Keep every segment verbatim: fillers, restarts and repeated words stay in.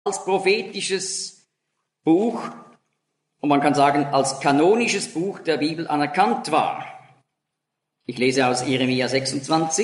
als prophetisches Buch und man kann sagen als kanonisches Buch der Bibel anerkannt war. Ich lese aus Jeremia sechsundzwanzig.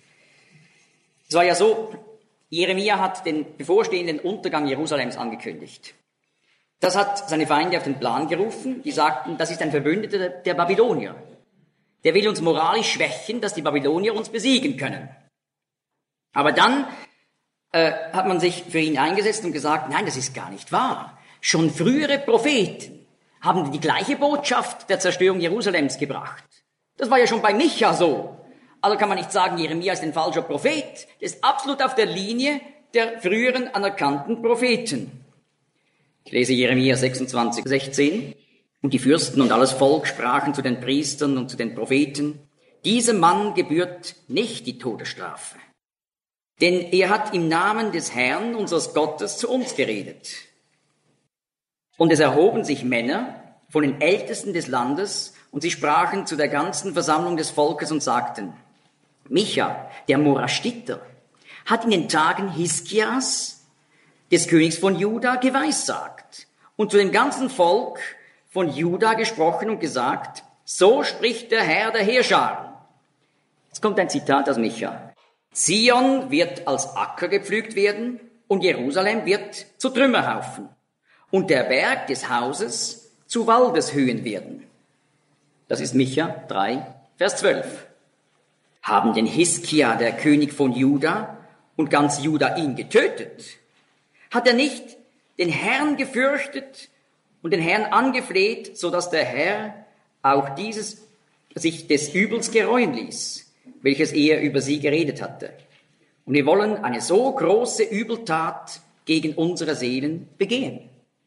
Es war ja so, Jeremia hat den bevorstehenden Untergang Jerusalems angekündigt. Das hat seine Feinde auf den Plan gerufen, die sagten, das ist ein Verbündeter der Babylonier. Der will uns moralisch schwächen, dass die Babylonier uns besiegen können. Aber dann äh, hat man sich für ihn eingesetzt und gesagt, nein, das ist gar nicht wahr. Schon frühere Propheten haben die gleiche Botschaft der Zerstörung Jerusalems gebracht. Das war ja schon bei Micha so. Also kann man nicht sagen, Jeremia ist ein falscher Prophet. Das ist absolut auf der Linie der früheren anerkannten Propheten. Ich lese Jeremia sechsundzwanzig, sechzehn. Und die Fürsten und alles Volk sprachen zu den Priestern und zu den Propheten, diesem Mann gebührt nicht die Todesstrafe. Denn er hat im Namen des Herrn, unseres Gottes, zu uns geredet. Und es erhoben sich Männer von den Ältesten des Landes, und sie sprachen zu der ganzen Versammlung des Volkes und sagten, Micha, der Moraschiter, hat in den Tagen Hiskias, des Königs von Juda, geweissagt und zu dem ganzen Volk von Juda gesprochen und gesagt, so spricht der Herr der Heerscharen. Jetzt kommt ein Zitat aus Micha. Zion wird als Acker gepflügt werden und Jerusalem wird zu Trümmerhaufen und der Berg des Hauses zu Waldeshöhen werden. Das ist Micha drei, Vers zwölf. Haben denn Hiskia, der König von Juda, und ganz Juda ihn getötet? Hat er nicht den Herrn gefürchtet und den Herrn angefleht, so dass der Herr auch dieses sich des Übels gereuen ließ, welches er über sie geredet hatte? Und wir wollen eine so große Übeltat gegen unsere Seelen begehen.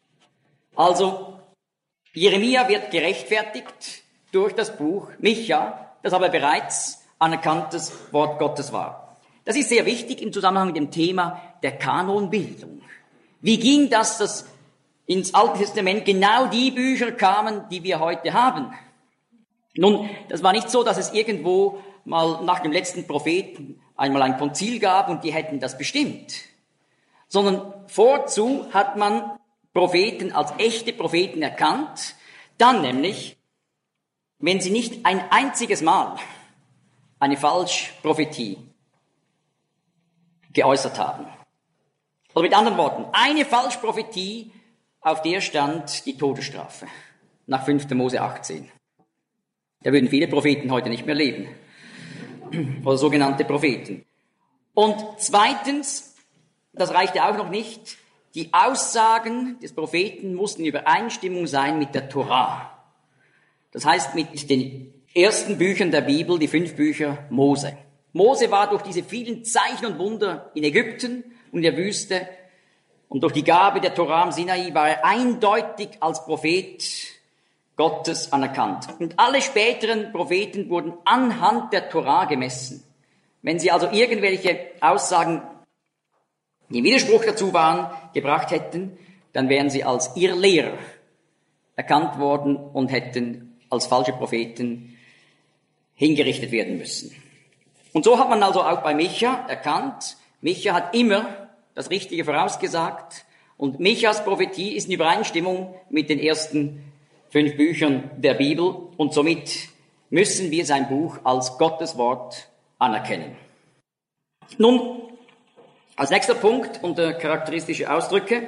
Also, Jeremia wird gerechtfertigt durch das Buch Micha, das aber bereits anerkanntes Wort Gottes war. Das ist sehr wichtig im Zusammenhang mit dem Thema der Kanonbildung. Wie ging das, dass ins Alte Testament genau die Bücher kamen, die wir heute haben? Nun, das war nicht so, dass es irgendwo mal nach dem letzten Propheten einmal ein Konzil gab und die hätten das bestimmt. Sondern vorzu hat man Propheten als echte Propheten erkannt, dann nämlich, wenn sie nicht ein einziges Mal eine Falschprophetie geäußert haben. Oder mit anderen Worten, eine Falschprophetie, auf der stand die Todesstrafe, nach fünfter Mose achtzehn. Da würden viele Propheten heute nicht mehr leben, oder sogenannte Propheten. Und zweitens, das reichte auch noch nicht, die Aussagen des Propheten mussten in Übereinstimmung sein mit der Torah. Das heißt, mit den ersten Büchern der Bibel, die fünf Bücher Mose. Mose war durch diese vielen Zeichen und Wunder in Ägypten und in der Wüste und durch die Gabe der Torah am Sinai war er eindeutig als Prophet Gottes anerkannt. Und alle späteren Propheten wurden anhand der Torah gemessen. Wenn sie also irgendwelche Aussagen, die im Widerspruch dazu waren, gebracht hätten, dann wären sie als Irrlehrer erkannt worden und hätten als falsche Propheten hingerichtet werden müssen. Und so hat man also auch bei Micha erkannt, Micha hat immer das Richtige vorausgesagt und Michas Prophetie ist in Übereinstimmung mit den ersten fünf Büchern der Bibel und somit müssen wir sein Buch als Gottes Wort anerkennen. Nun, als nächster Punkt unter charakteristische Ausdrücke.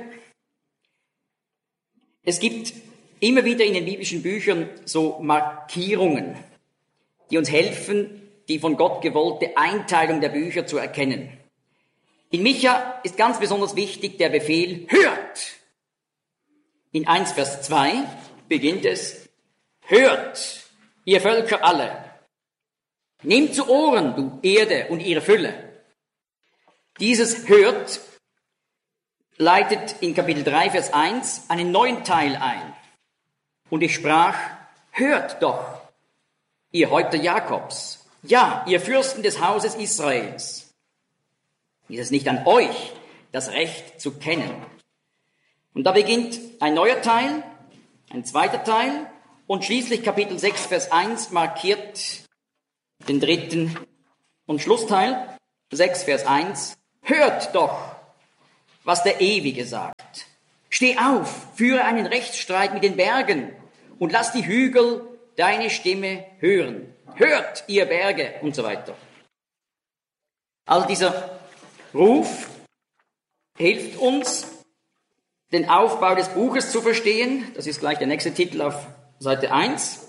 Es gibt immer wieder in den biblischen Büchern so Markierungen, die uns helfen, die von Gott gewollte Einteilung der Bücher zu erkennen. In Micha ist ganz besonders wichtig der Befehl, hört! In eins Vers zwei beginnt es, hört, ihr Völker alle! Nehmt zu Ohren, du Erde und ihre Fülle! Dieses hört leitet in Kapitel drei Vers eins einen neuen Teil ein. Und ich sprach, hört doch, ihr Häupter Jakobs, ja, ihr Fürsten des Hauses Israels. Ist es nicht an euch, das Recht zu kennen? Und da beginnt ein neuer Teil, ein zweiter Teil und schließlich Kapitel sechs Vers eins markiert den dritten und Schlussteil, sechs Vers eins. Hört doch, was der Ewige sagt. Steh auf, führe einen Rechtsstreit mit den Bergen und lass die Hügel deine Stimme hören. Hört, ihr Berge und so weiter. Also dieser Ruf hilft uns, den Aufbau des Buches zu verstehen. Das ist gleich der nächste Titel auf Seite eins.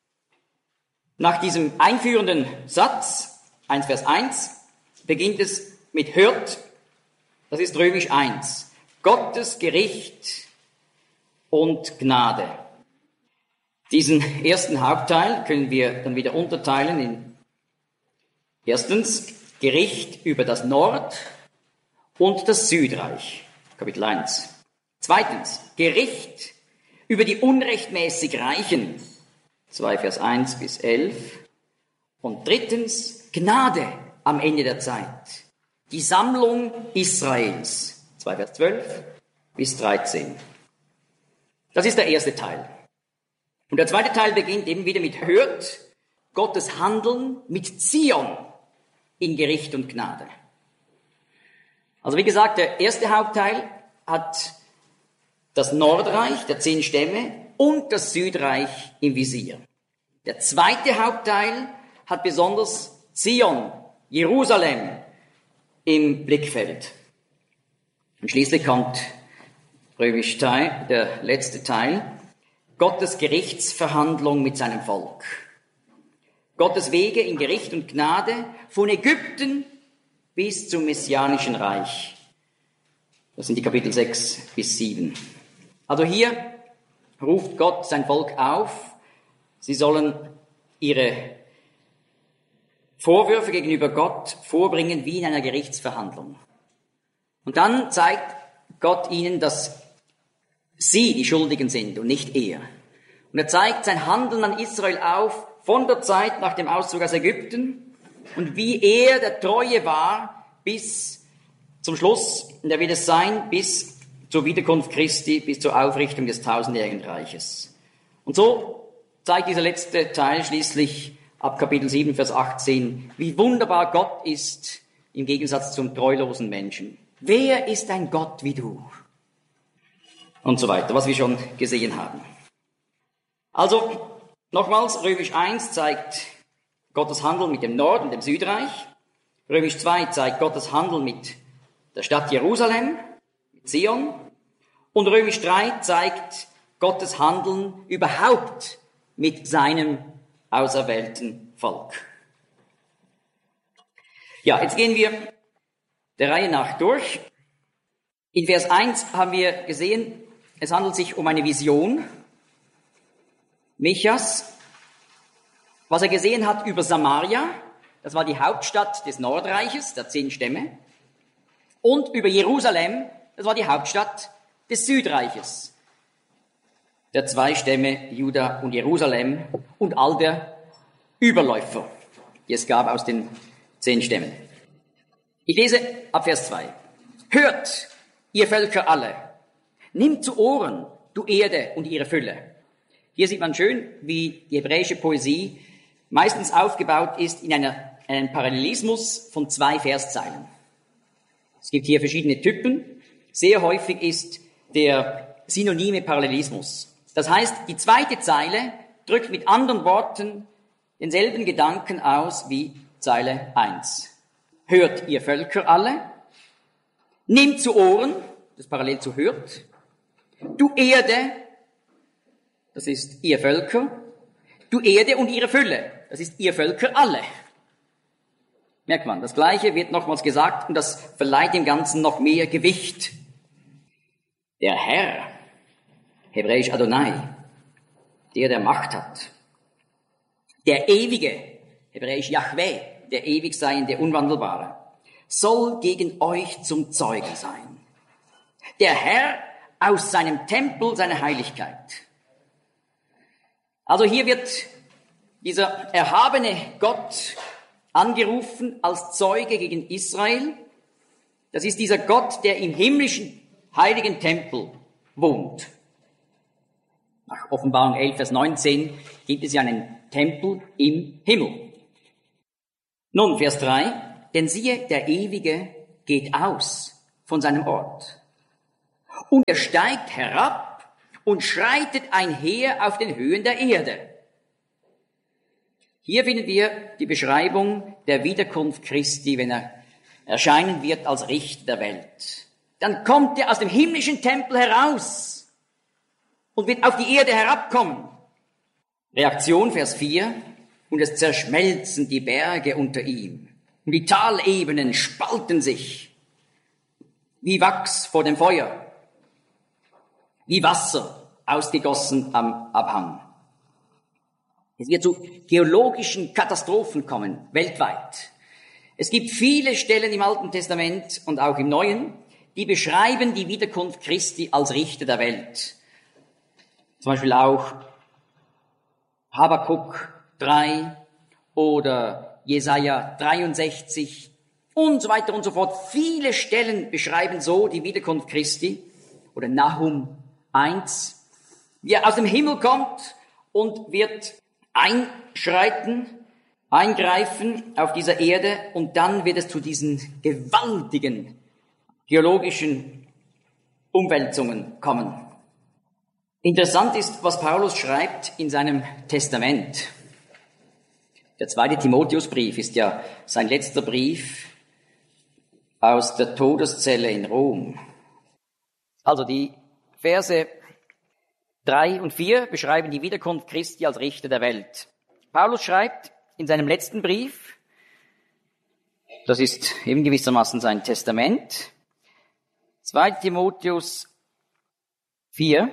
Nach diesem einführenden Satz, eins Vers eins, beginnt es mit Hört. Das ist römisch eins. Gottes Gericht und Gnade. Diesen ersten Hauptteil können wir dann wieder unterteilen in erstens Gericht über das Nord- und das Südreich, Kapitel eins. Zweitens Gericht über die unrechtmäßig Reichen, zwei Vers eins bis elf. Und drittens Gnade am Ende der Zeit, die Sammlung Israels, zwei Vers zwölf bis dreizehn. Das ist der erste Teil. Und der zweite Teil beginnt eben wieder mit Hört Gottes Handeln mit Zion in Gericht und Gnade. Also wie gesagt, der erste Hauptteil hat das Nordreich der zehn Stämme und das Südreich im Visier. Der zweite Hauptteil hat besonders Zion, Jerusalem im Blickfeld. Und schließlich kommt römisch Teil, der letzte Teil, Gottes Gerichtsverhandlung mit seinem Volk. Gottes Wege in Gericht und Gnade von Ägypten bis zum Messianischen Reich. Das sind die Kapitel sechs bis sieben. Also hier ruft Gott sein Volk auf, sie sollen ihre Vorwürfe gegenüber Gott vorbringen wie in einer Gerichtsverhandlung. Und dann zeigt Gott ihnen, dass sie die Schuldigen sind und nicht er. Und er zeigt sein Handeln an Israel auf von der Zeit nach dem Auszug aus Ägypten und wie er der Treue war bis zum Schluss, und er wird es sein, bis zur Wiederkunft Christi, bis zur Aufrichtung des tausendjährigen Reiches. Und so zeigt dieser letzte Teil schließlich ab Kapitel sieben, Vers achtzehn, wie wunderbar Gott ist im Gegensatz zum treulosen Menschen. Wer ist ein Gott wie du? Und so weiter, was wir schon gesehen haben. Also, nochmals, Römisch eins zeigt Gottes Handeln mit dem Nord- und dem Südreich. Römisch zwei zeigt Gottes Handeln mit der Stadt Jerusalem, mit Zion. Und Römisch drei zeigt Gottes Handeln überhaupt mit seinem auserwählten Volk. Ja, jetzt gehen wir der Reihe nach durch. In Vers eins haben wir gesehen, es handelt sich um eine Vision Michas, was er gesehen hat über Samaria, das war die Hauptstadt des Nordreiches, der zehn Stämme, und über Jerusalem, das war die Hauptstadt des Südreiches, der zwei Stämme, Juda und Jerusalem, und all der Überläufer, die es gab aus den zehn Stämmen. Ich lese ab Vers zwei. Hört, ihr Völker alle, nimmt zu Ohren, du Erde und ihre Fülle. Hier sieht man schön, wie die hebräische Poesie meistens aufgebaut ist in einer, einem Parallelismus von zwei Verszeilen. Es gibt hier verschiedene Typen. Sehr häufig ist der synonyme Parallelismus. Das heißt, die zweite Zeile drückt mit anderen Worten denselben Gedanken aus wie Zeile eins. Hört, ihr Völker alle, nimmt zu Ohren, das ist parallel zu hört, du Erde, das ist ihr Völker, du Erde und ihre Fülle, das ist ihr Völker alle. Merkt man, das Gleiche wird nochmals gesagt und das verleiht dem Ganzen noch mehr Gewicht. Der Herr, hebräisch Adonai, der der Macht hat, der Ewige, hebräisch Yahweh, der ewig Seiende, Unwandelbare, soll gegen euch zum Zeugen sein. Der Herr aus seinem Tempel, seiner Heiligkeit. Also hier wird dieser erhabene Gott angerufen als Zeuge gegen Israel. Das ist dieser Gott, der im himmlischen heiligen Tempel wohnt. Nach Offenbarung elf, Vers neunzehn gibt es ja einen Tempel im Himmel. Nun, Vers drei. Denn siehe, der Ewige geht aus von seinem Ort Und er steigt herab und schreitet einher auf den Höhen der Erde. Hier finden wir die Beschreibung der Wiederkunft Christi, wenn er erscheinen wird als Richter der Welt. Dann kommt er aus dem himmlischen Tempel heraus und wird auf die Erde herabkommen. Reaktion, Vers vier. Und es zerschmelzen die Berge unter ihm. Und die Talebenen spalten sich. Wie Wachs vor dem Feuer. Wie Wasser ausgegossen am Abhang. Es wird zu geologischen Katastrophen kommen, weltweit. Es gibt viele Stellen im Alten Testament und auch im Neuen, die beschreiben die Wiederkunft Christi als Richter der Welt. Zum Beispiel auch Habakuk drei oder Jesaja dreiundsechzig und so weiter und so fort. Viele Stellen beschreiben so die Wiederkunft Christi oder Nahum eins, wie er aus dem Himmel kommt und wird einschreiten, eingreifen auf dieser Erde und dann wird es zu diesen gewaltigen geologischen Umwälzungen kommen. Interessant ist, was Paulus schreibt in seinem Testament. Der zweite Timotheusbrief ist ja sein letzter Brief aus der Todeszelle in Rom. Also die Verse drei und vier beschreiben die Wiederkunft Christi als Richter der Welt. Paulus schreibt in seinem letzten Brief, das ist eben gewissermaßen sein Testament, zweiter Timotheus vier,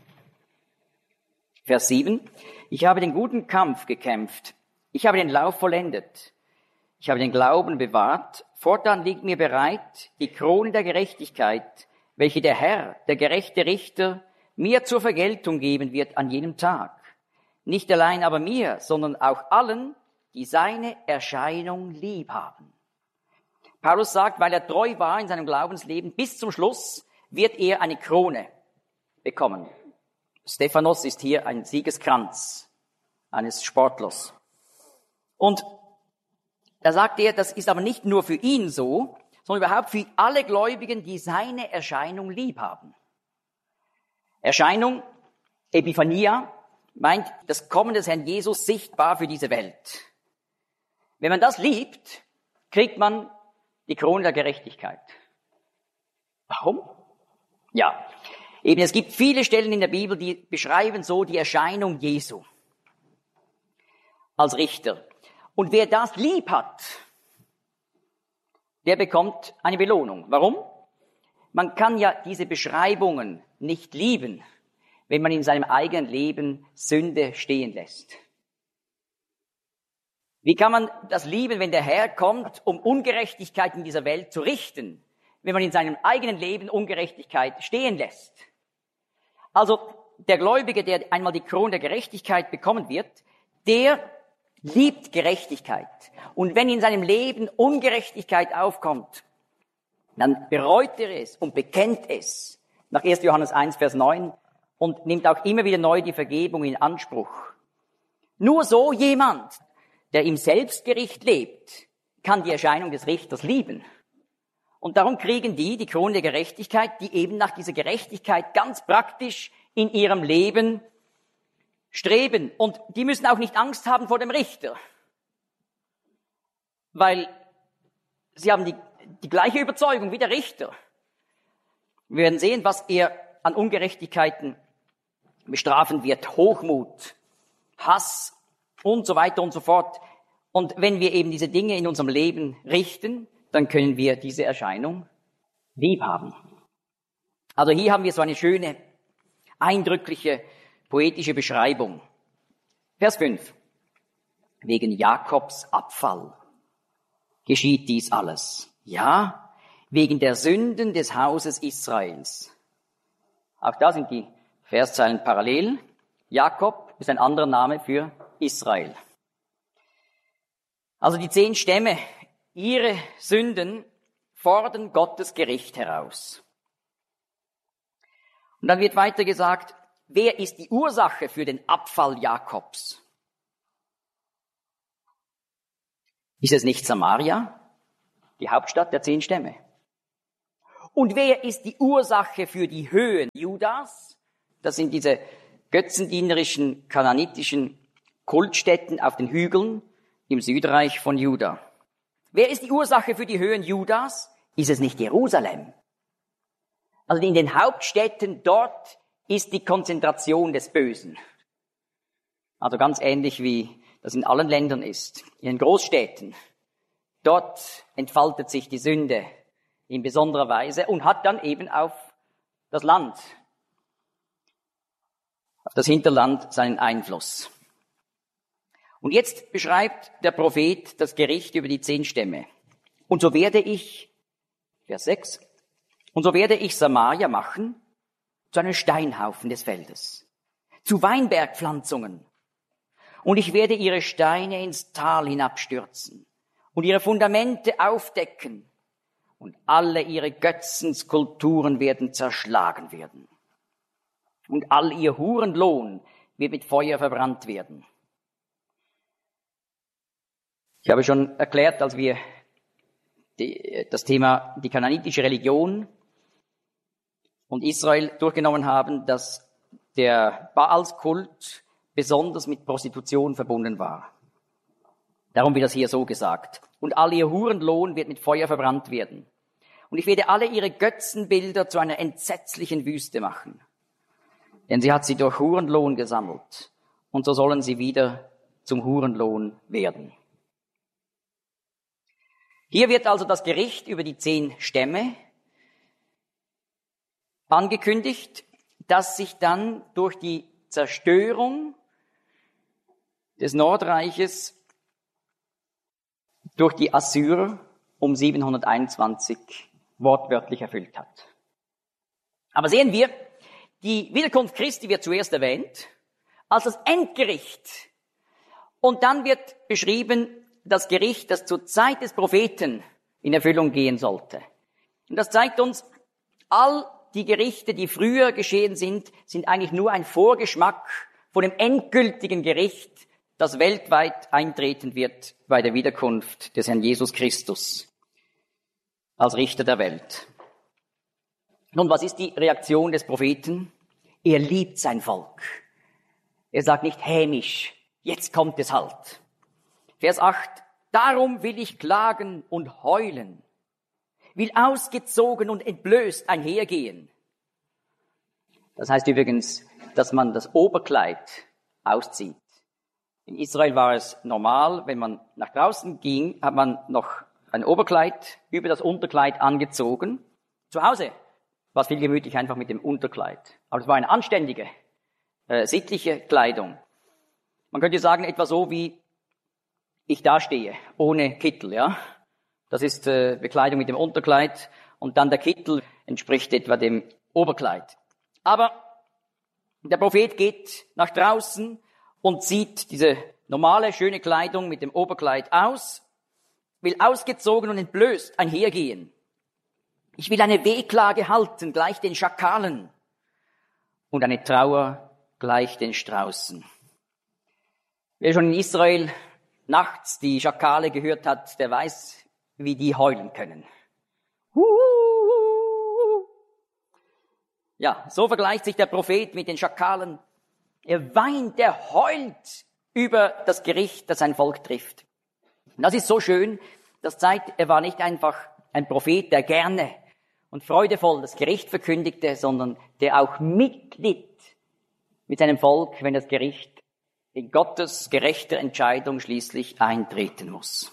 Vers sieben, ich habe den guten Kampf gekämpft, ich habe den Lauf vollendet, ich habe den Glauben bewahrt, fortan liegt mir bereit die Krone der Gerechtigkeit, welche der Herr, der gerechte Richter, mir zur Vergeltung geben wird an jenem Tag. Nicht allein aber mir, sondern auch allen, die seine Erscheinung lieb haben. Paulus sagt, weil er treu war in seinem Glaubensleben bis zum Schluss, wird er eine Krone bekommen. Stephanos ist hier ein Siegeskranz eines Sportlers. Und da sagt er, das ist aber nicht nur für ihn so, sondern überhaupt für alle Gläubigen, die seine Erscheinung lieb haben. Erscheinung, Epiphania, meint das Kommen des Herrn Jesus sichtbar für diese Welt. Wenn man das liebt, kriegt man die Krone der Gerechtigkeit. Warum? Ja, eben es gibt viele Stellen in der Bibel, die beschreiben so die Erscheinung Jesu als Richter. Und wer das lieb hat, der bekommt eine Belohnung. Warum? Man kann ja diese Beschreibungen nicht lieben, wenn man in seinem eigenen Leben Sünde stehen lässt. Wie kann man das lieben, wenn der Herr kommt, um Ungerechtigkeit in dieser Welt zu richten, wenn man in seinem eigenen Leben Ungerechtigkeit stehen lässt? Also der Gläubige, der einmal die Krone der Gerechtigkeit bekommen wird, der liebt Gerechtigkeit. Und wenn in seinem Leben Ungerechtigkeit aufkommt, dann bereut er es und bekennt es. Nach erster Johannes eins, Vers neun. Und nimmt auch immer wieder neu die Vergebung in Anspruch. Nur so jemand, der im Selbstgericht lebt, kann die Erscheinung des Richters lieben. Und darum kriegen die die Krone der Gerechtigkeit, die eben nach dieser Gerechtigkeit ganz praktisch in ihrem Leben streben. Und die müssen auch nicht Angst haben vor dem Richter. Weil sie haben die, die gleiche Überzeugung wie der Richter. Wir werden sehen, was er an Ungerechtigkeiten bestrafen wird. Hochmut, Hass und so weiter und so fort. Und wenn wir eben diese Dinge in unserem Leben richten, dann können wir diese Erscheinung lieb haben. Also hier haben wir so eine schöne, eindrückliche, poetische Beschreibung. Vers fünf. Wegen Jakobs Abfall geschieht dies alles. Ja, wegen der Sünden des Hauses Israels. Auch da sind die Verszeilen parallel. Jakob ist ein anderer Name für Israel. Also die zehn Stämme, ihre Sünden fordern Gottes Gericht heraus. Und dann wird weiter gesagt, wer ist die Ursache für den Abfall Jakobs? Ist es nicht Samaria, die Hauptstadt der zehn Stämme? Und wer ist die Ursache für die Höhen Judas? Das sind diese götzendienerischen, kanaanitischen Kultstätten auf den Hügeln im Südreich von Juda. Wer ist die Ursache für die Höhen Judas? Ist es nicht Jerusalem? Also in den Hauptstädten, dort ist die Konzentration des Bösen. Also ganz ähnlich wie das in allen Ländern ist. In den Großstädten, dort entfaltet sich die Sünde in besonderer Weise und hat dann eben auf das Land, auf das Hinterland seinen Einfluss. Und jetzt beschreibt der Prophet das Gericht über die zehn Stämme. Und so werde ich, Vers sechs, und so werde ich Samaria machen zu einem Steinhaufen des Feldes, zu Weinbergpflanzungen. Und ich werde ihre Steine ins Tal hinabstürzen und ihre Fundamente aufdecken. Und alle ihre Götzenskulpturen werden zerschlagen werden. Und all ihr Hurenlohn wird mit Feuer verbrannt werden. Ich habe schon erklärt, als wir die, das Thema die kanaanitische Religion und Israel durchgenommen haben, dass der Baalskult besonders mit Prostitution verbunden war. Darum wird das hier so gesagt. Und all ihr Hurenlohn wird mit Feuer verbrannt werden. Und ich werde alle ihre Götzenbilder zu einer entsetzlichen Wüste machen. Denn sie hat sie durch Hurenlohn gesammelt. Und so sollen sie wieder zum Hurenlohn werden. Hier wird also das Gericht über die zehn Stämme angekündigt, das sich dann durch die Zerstörung des Nordreiches durch die Assyrer um siebenhunderteinundzwanzig wortwörtlich erfüllt hat. Aber sehen wir, die Wiederkunft Christi wird zuerst erwähnt als das Endgericht. Und dann wird beschrieben das Gericht, das zur Zeit des Propheten in Erfüllung gehen sollte. Und das zeigt uns, all die Gerichte, die früher geschehen sind, sind eigentlich nur ein Vorgeschmack von dem endgültigen Gericht, das weltweit eintreten wird bei der Wiederkunft des Herrn Jesus Christus als Richter der Welt. Nun, was ist die Reaktion des Propheten? Er liebt sein Volk. Er sagt nicht hämisch, jetzt kommt es halt. Vers acht, darum will ich klagen und heulen, will ausgezogen und entblößt einhergehen. Das heißt übrigens, dass man das Oberkleid auszieht. In Israel war es normal, wenn man nach draußen ging, hat man noch ein Oberkleid über das Unterkleid angezogen. Zu Hause war es viel gemütlich einfach mit dem Unterkleid. Aber es war eine anständige, äh, sittliche Kleidung. Man könnte sagen, etwa so wie ich dastehe, ohne Kittel, ja. Das ist äh, Bekleidung mit dem Unterkleid und dann der Kittel entspricht etwa dem Oberkleid. Aber der Prophet geht nach draußen und zieht diese normale, schöne Kleidung mit dem Oberkleid aus, will ausgezogen und entblößt einhergehen. Ich will eine Wehklage halten, gleich den Schakalen, und eine Trauer gleich den Straußen. Wer schon in Israel nachts die Schakale gehört hat, der weiß, wie die heulen können. Ja, so vergleicht sich der Prophet mit den Schakalen. Er weint, er heult über das Gericht, das sein Volk trifft. Und das ist so schön, das zeigt, er war nicht einfach ein Prophet, der gerne und freudevoll das Gericht verkündigte, sondern der auch mitlitt mit seinem Volk, wenn das Gericht in Gottes gerechter Entscheidung schließlich eintreten muss.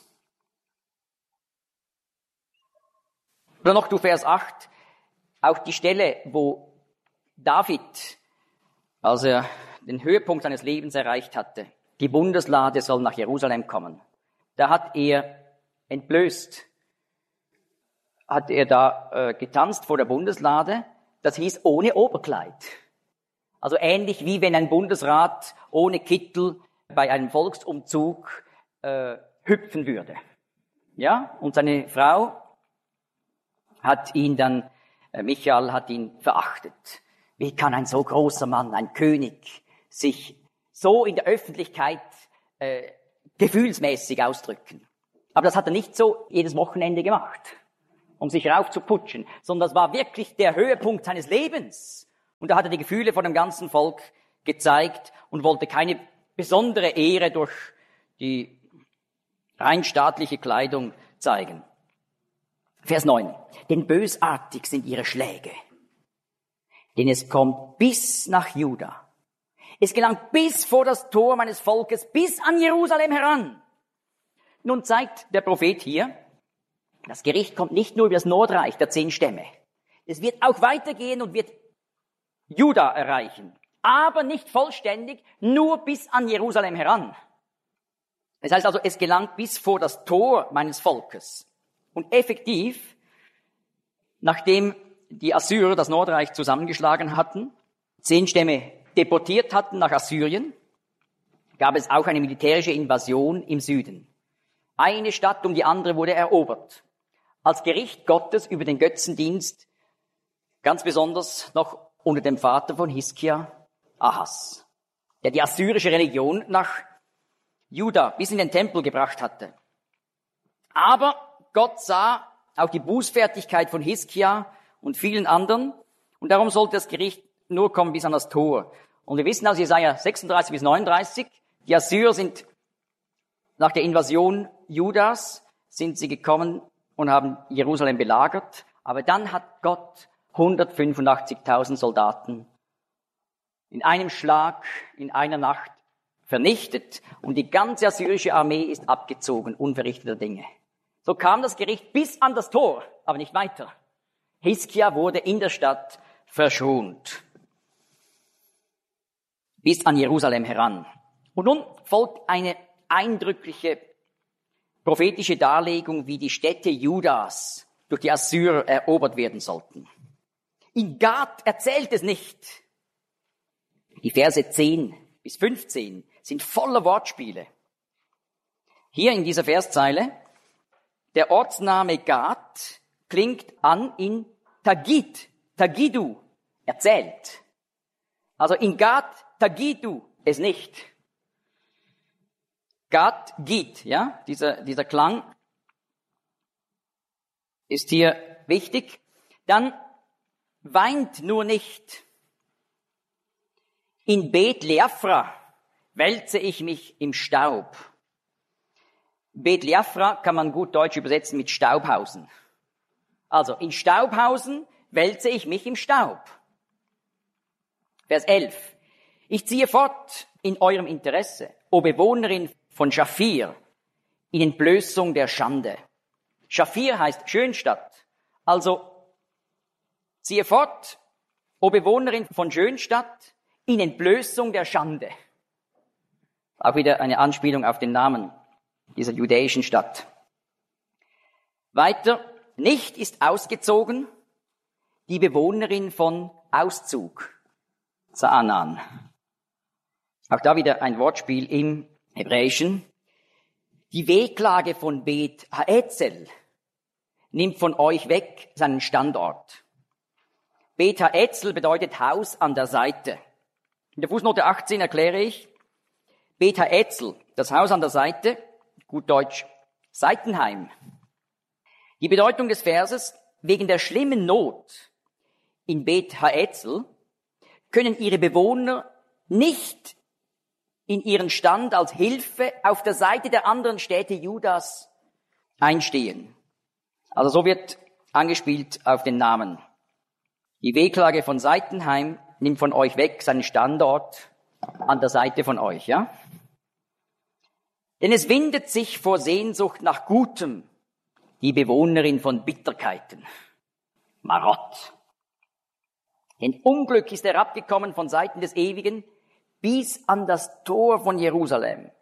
Oder noch du Vers acht, auch die Stelle, wo David, als er den Höhepunkt seines Lebens erreicht hatte, die Bundeslade soll nach Jerusalem kommen. Da hat er entblößt, hat er da äh, getanzt vor der Bundeslade, das hieß ohne Oberkleid. Also ähnlich wie wenn ein Bundesrat ohne Kittel bei einem Volksumzug äh, hüpfen würde. Ja, und seine Frau hat ihn dann, äh, Michael hat ihn verachtet. Wie kann ein so großer Mann, ein König, sich so in der Öffentlichkeit äh, gefühlsmäßig ausdrücken? Aber das hat er nicht so jedes Wochenende gemacht. um sich raufzuputschen, sondern das war wirklich der Höhepunkt seines Lebens. Und da hat er die Gefühle vor dem ganzen Volk gezeigt und wollte keine besondere Ehre durch die rein staatliche Kleidung zeigen. Vers neun. Denn bösartig sind ihre Schläge, denn es kommt bis nach Juda. Es gelangt bis vor das Tor meines Volkes, bis an Jerusalem heran. Nun zeigt der Prophet hier, das Gericht kommt nicht nur über das Nordreich der zehn Stämme. Es wird auch weitergehen und wird Juda erreichen. Aber nicht vollständig, nur bis an Jerusalem heran. Das heißt also, es gelangt bis vor das Tor meines Volkes. Und effektiv, nachdem die Assyrer das Nordreich zusammengeschlagen hatten, zehn Stämme deportiert hatten nach Assyrien, gab es auch eine militärische Invasion im Süden. Eine Stadt um die andere wurde erobert. Als Gericht Gottes über den Götzendienst, ganz besonders noch unter dem Vater von Hiskia, Ahas, der die assyrische Religion nach Juda bis in den Tempel gebracht hatte. Aber Gott sah auch die Bußfertigkeit von Hiskia und vielen anderen und darum sollte das Gericht nur kommen bis an das Tor. Und wir wissen aus Jesaja sechsunddreißig bis neununddreißig, die Assyrer sind nach der Invasion Judas, sind sie gekommen und haben Jerusalem belagert. Aber dann hat Gott hundertfünfundachtzigtausend Soldaten in einem Schlag, in einer Nacht vernichtet und die ganze assyrische Armee ist abgezogen, unverrichteter Dinge. So kam das Gericht bis an das Tor, aber nicht weiter. Hiskia wurde in der Stadt verschont. Bis an Jerusalem heran. Und nun folgt eine eindrückliche prophetische Darlegung, wie die Städte Judas durch die Assyrer erobert werden sollten. In Gad erzählt es nicht. Die Verse zehn bis fünfzehn sind voller Wortspiele. Hier in dieser Verszeile, der Ortsname Gad klingt an in Tagid, Tagidu, erzählt. Also in Gad, Tagidu, es nicht. Gad, Gid, ja, dieser, dieser Klang ist hier wichtig. Dann weint nur nicht. In Bet Leafra wälze ich mich im Staub. Bet Leafra kann man gut deutsch übersetzen mit Staubhausen. Also, in Staubhausen wälze ich mich im Staub. Vers elf. Ich ziehe fort in eurem Interesse, o Bewohnerin von Schafir, in Entblößung der Schande. Schafir heißt Schönstadt. Also, ziehe fort, o Bewohnerin von Schönstadt, in Entblößung der Schande. Auch wieder eine Anspielung auf den Namen dieser judäischen Stadt. Weiter, nicht ist ausgezogen die Bewohnerin von Auszug, Zaanan. Auch da wieder ein Wortspiel im Hebräischen. Die Wehklage von Bet Haetzel nimmt von euch weg seinen Standort. Bet Haetzel bedeutet Haus an der Seite. In der Fußnote achtzehn erkläre ich, Bet Haetzel, das Haus an der Seite, gut Deutsch, Seitenheim. Die Bedeutung des Verses, wegen der schlimmen Not in Bet Haetzel können ihre Bewohner nicht in ihren Stand als Hilfe auf der Seite der anderen Städte Judas einstehen. Also so wird angespielt auf den Namen. Die Wehklage von Seitenheim nimmt von euch weg seinen Standort an der Seite von euch, ja? Denn es windet sich vor Sehnsucht nach Gutem die Bewohnerin von Bitterkeiten. Marott. Denn Unglück ist herabgekommen von Seiten des Ewigen bis an das Tor von Jerusalem.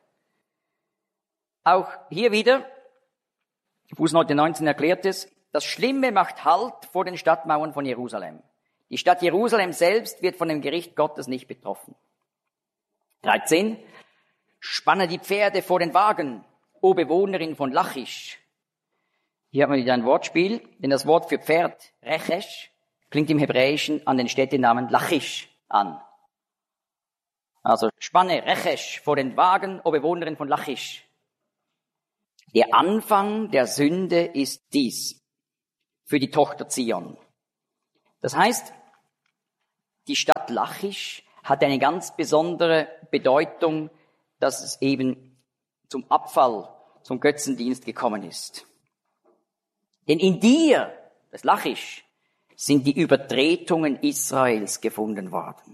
Auch hier wieder, Fußnote neunzehn erklärt es, das Schlimme macht Halt vor den Stadtmauern von Jerusalem. Die Stadt Jerusalem selbst wird von dem Gericht Gottes nicht betroffen. dreizehn. Spanne die Pferde vor den Wagen, o Bewohnerin von Lachisch. Hier haben wir wieder ein Wortspiel, denn das Wort für Pferd, Rechesh, klingt im Hebräischen an den Städtenamen Lachisch an. Also spanne Rechesh vor den Wagen, o Bewohnerin von Lachisch. Der Anfang der Sünde ist dies. für die Tochter Zion. Das heißt, die Stadt Lachisch hat eine ganz besondere Bedeutung, dass es eben zum Abfall, zum Götzendienst gekommen ist. Denn in dir, das Lachisch, sind die Übertretungen Israels gefunden worden.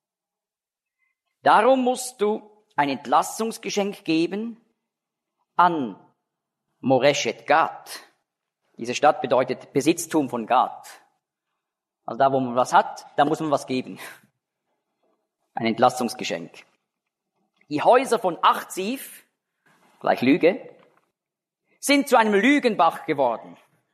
Darum musst du ein Entlassungsgeschenk geben an Moreshet Gad. Diese Stadt bedeutet Besitztum von Gad. Also da, wo man was hat, da muss man was geben. Ein Entlassungsgeschenk. Die Häuser von Achziv, gleich Lüge, sind zu einem Lügenbach geworden.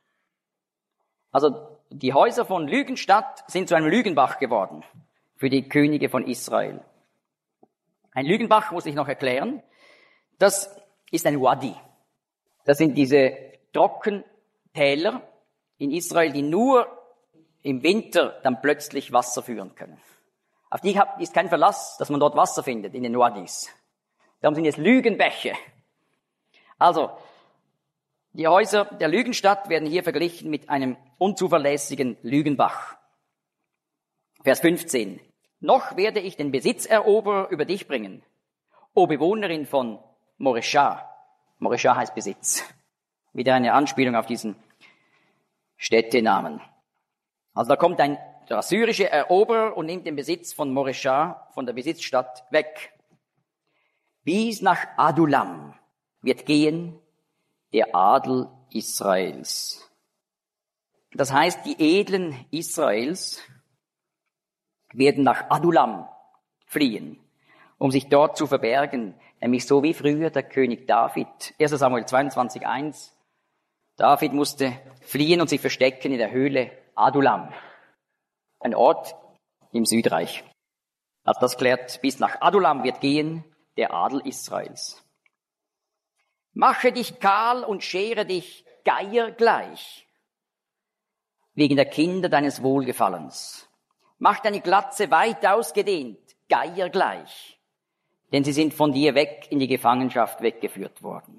Also die Häuser von Lügenstadt sind zu einem Lügenbach geworden für die Könige von Israel. Ein Lügenbach muss ich noch erklären. Das ist ein Wadi. Das sind diese Trockentäler in Israel, die nur im Winter dann plötzlich Wasser führen können. Auf die ist kein Verlass, dass man dort Wasser findet in den Wadis. Darum sind es Lügenbäche. Also, die Häuser der Lügenstadt werden hier verglichen mit einem unzuverlässigen Lügenbach. Vers fünfzehn. Noch werde ich den Besitzeroberer über dich bringen, o Bewohnerin von Moresha. Moresha heißt Besitz. Wieder eine Anspielung auf diesen Städtenamen. Also da kommt ein der assyrische Eroberer und nimmt den Besitz von Moresha, von der Besitzstadt, weg. Bis nach Adulam wird gehen der Adel Israels. Das heißt, die Edlen Israels werden nach Adulam fliehen, um sich dort zu verbergen, nämlich so wie früher der König David. erster Samuel zweiundzwanzig eins. David musste fliehen und sich verstecken in der Höhle Adulam, ein Ort im Südreich. Also das klärt, bis nach Adulam wird gehen der Adel Israels. Mache dich kahl und schere dich Geier gleich, wegen der Kinder deines Wohlgefallens. Mach deine Glatze weit ausgedehnt, Geier gleich, denn sie sind von dir weg in die Gefangenschaft weggeführt worden.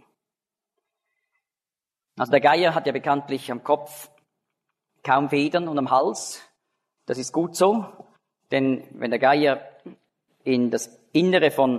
Also der Geier hat ja bekanntlich am Kopf kaum Federn und am Hals. Das ist gut so, denn wenn der Geier in das Innere von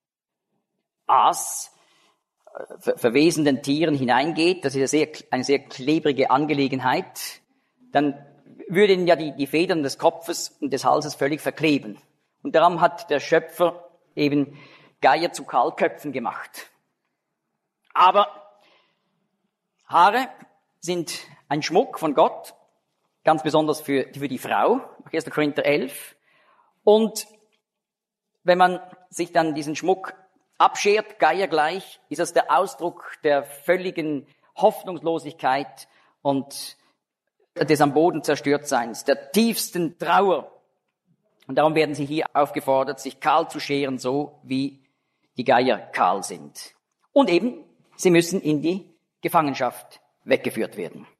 Aas, ver- verwesenden Tieren hineingeht, das ist eine sehr, eine sehr klebrige Angelegenheit, dann würden ja die, die Federn des Kopfes und des Halses völlig verkleben. Und darum hat der Schöpfer eben Geier zu Kahlköpfen gemacht. Aber Haare sind ein Schmuck von Gott, ganz besonders für, für die Frau, erster Korinther elf. Und wenn man sich dann diesen Schmuck abschert, geiergleich, ist das der Ausdruck der völligen Hoffnungslosigkeit und des am Boden Zerstörtseins, der tiefsten Trauer. Und darum werden sie hier aufgefordert, sich kahl zu scheren, so wie die Geier kahl sind. Und eben, sie müssen in die Gefangenschaft weggeführt werden.